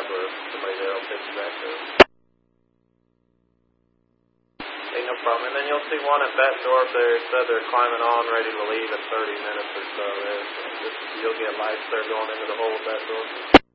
or somebody there will take you back there. Hey, no problem. And then you'll see one at Bettendorf there. It said they're climbing on, ready to leave in 30 minutes or so there. So you'll get lights there going into the hole at Bettendorf.